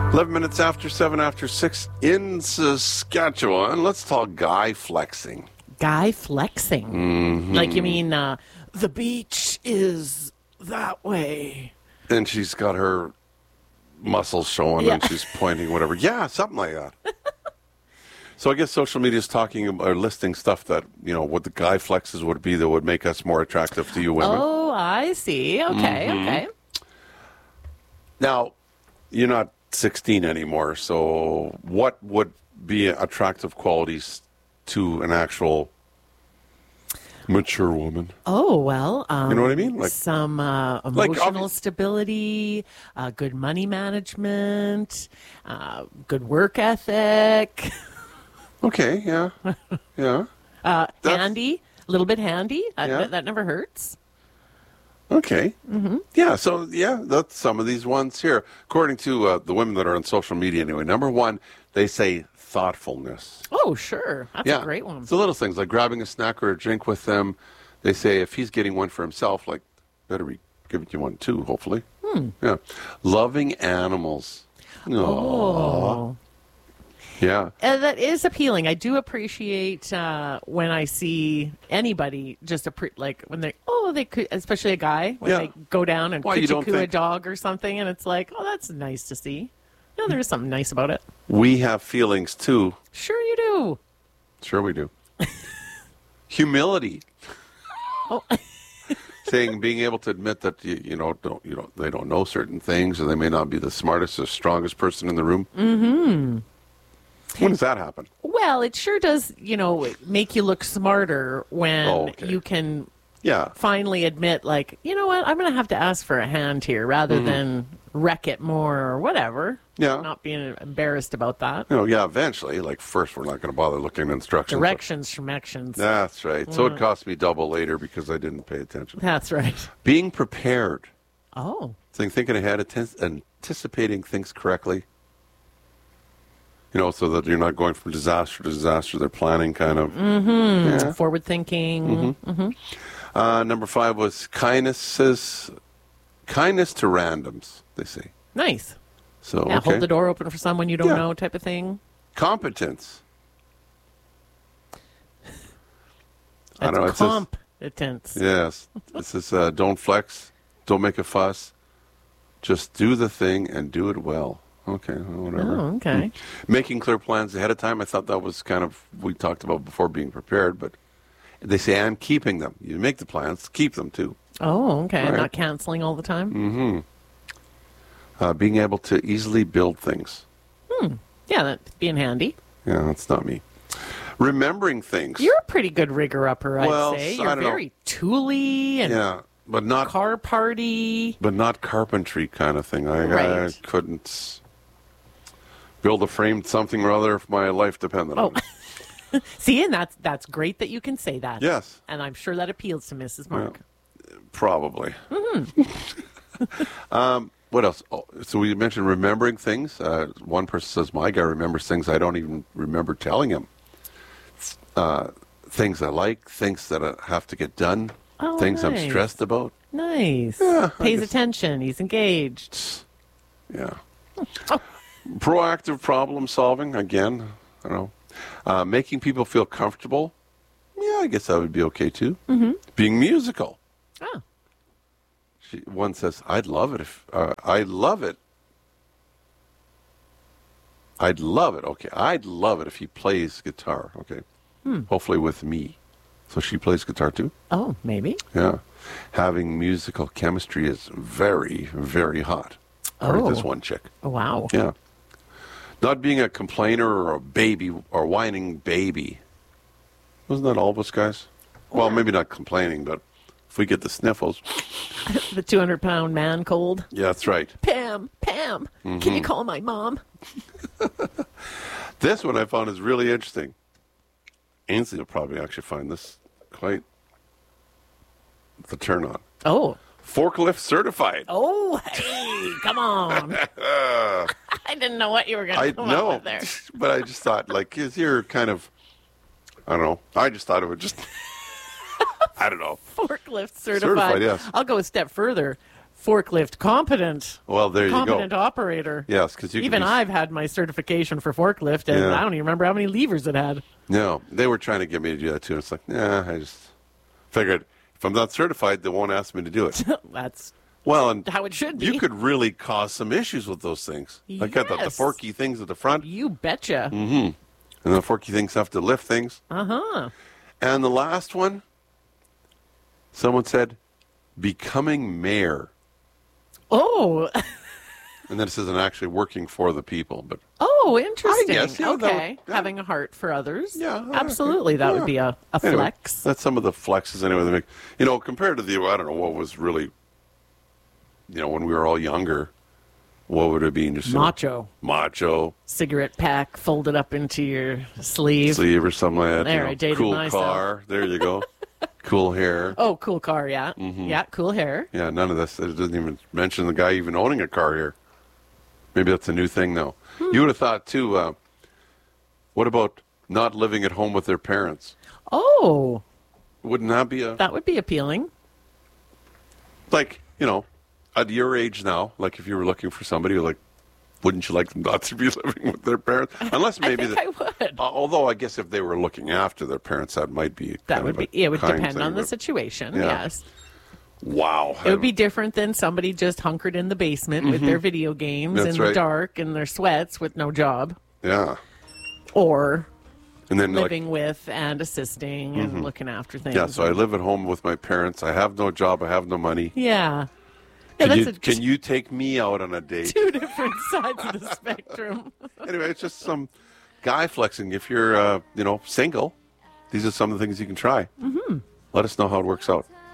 11 minutes after 7 after 6 in Saskatchewan. Let's talk guy flexing. Guy flexing? Mm-hmm. Like you mean the beach is that way. And she's got her muscles showing and she's pointing, whatever. Yeah, something like that. So I guess social media is talking or listing stuff that, you know, what the guy flexes would be that would make us more attractive to you women. Oh, I see. Okay, okay. Now, you're not 16 anymore, so what would be attractive qualities to an actual mature woman? Oh, well, you know what I mean? Like some emotional stability, good money management, good work ethic. Okay, yeah. Yeah. Handy, a little bit handy. That never hurts. Okay. Mm-hmm. Yeah, so, that's some of these ones here. According to the women that are on social media anyway, number one, they say thoughtfulness. Oh, sure. That's a great one. It's the little things, like grabbing a snack or a drink with them. They say if he's getting one for himself, like, better be giving you one too, hopefully. Yeah. Loving animals. Oh. Yeah. That is appealing. I do appreciate when I see anybody just when they could, especially a guy, when they go down and coo a dog or something, and it's like, oh, that's nice to see. No, there is something nice about it. We have feelings too. Sure you do. Sure we do. Humility. Oh. Being able to admit that they don't know certain things, or they may not be the smartest or strongest person in the room. Mm-hmm. When does that happen? Well, it sure does, make you look smarter when you can finally admit, like, you know what, I'm going to have to ask for a hand here rather than wreck it more or whatever. Yeah. Not being embarrassed about that. Eventually. Like, first, we're not going to bother looking at instructions. Directions. That's right. So it cost me double later because I didn't pay attention. That's right. Being prepared. Oh. Thinking ahead, anticipating things correctly. So that you're not going from disaster to disaster. They're planning kind of. Mm-hmm. Yeah. Forward thinking. Mm-hmm. Mm-hmm. Number 5 was kindness to randoms, they say. Nice. So hold the door open for someone you don't know type of thing. Competence. I don't know. Competence. Yes. This is don't flex, don't make a fuss. Just do the thing and do it well. Okay, whatever. Oh, okay. Making clear plans ahead of time. I thought that was kind of, we talked about before, being prepared, but they say, and keeping them. You make the plans, keep them too. Oh, okay. Right. Not canceling all the time? Mm-hmm. Being able to easily build things. Yeah, that's being handy. Yeah, that's not me. Remembering things. You're a pretty good rigger-upper, I'd say. You're very tooly and but not car party. But not carpentry kind of thing. I couldn't build a frame something or other if my life depended on it. See, and that's great that you can say that. Yes. And I'm sure that appeals to Mrs. Mark. Probably. Mm-hmm. What else? Oh, so we mentioned remembering things. One person says, my guy remembers things I don't even remember telling him. Things I like, things that I have to get done, things I'm stressed about. Nice. Yeah, Pays attention. He's engaged. Yeah. Proactive problem solving, again, I don't know. Making people feel comfortable. Yeah, I guess that would be okay too. Mm-hmm. Being musical. Oh. One says, I'd love it if, I'd love it. Okay, I'd love it if he plays guitar. Okay. Hopefully with me. So she plays guitar too? Oh, maybe. Yeah. Having musical chemistry is very, very hot. Or this one chick. Oh, wow. Yeah. Not being a complainer or a baby or whining baby. Wasn't that all of us guys? Well, maybe not complaining, but if we get the sniffles. The 200-pound man cold. Yeah, that's right. Pam, can you call my mom? This one I found is really interesting. Ainsley will probably actually find this quite the turn on. Oh. Forklift certified. Oh, hey, come on. I didn't know what you were going to come up with there. But I just thought, like, is your kind of, I don't know. I just thought it would just, I don't know. Forklift certified. Yes. I'll go a step further. forklift competent. Well, there you go. Competent operator. Yes, because even I've had my certification for forklift, and I don't even remember how many levers it had. No, they were trying to get me to do that too. It's like, I just figured if I'm not certified, they won't ask me to do it. That's and how it should be. You could really cause some issues with those things. Like the forky things at the front. You betcha. Mm-hmm. And the forky things have to lift things. Uh-huh. And the last one, someone said, becoming mayor. Oh. And then it says, I'm actually working for the people. But interesting. I guess, okay. Having a heart for others. Yeah. Absolutely. That would be a flex. That's some of the flexes anyway. They make, compared to I don't know what was really, when we were all younger, what would it be? Just macho. Cigarette pack folded up into your sleeve or something like that. There, I dated cool myself. Car. There you go. Cool hair. Oh, cool car, yeah. Mm-hmm. Yeah, cool hair. Yeah, none of this. It doesn't even mention the guy even owning a car here. Maybe that's a new thing, though. You would have thought, too, what about not living at home with their parents? Oh. Wouldn't that be That would be appealing. Like, at your age now, like if you were looking for somebody, wouldn't you like them not to be living with their parents? Unless maybe I would. Although I guess if they were looking after their parents, that might be. It would depend on the situation. Yeah. Yes. Wow. It would be different than somebody just hunkered in the basement with their video games in the dark and their sweats with no job. Yeah. Or. And then living with and assisting and looking after things. Yeah. So I live at home with my parents. I have no job. I have no money. Yeah. Can you take me out on a date? Two different sides of the spectrum. Anyway, it's just some guy flexing. If you're, single, these are some of the things you can try. Mm-hmm. Let us know how it works out.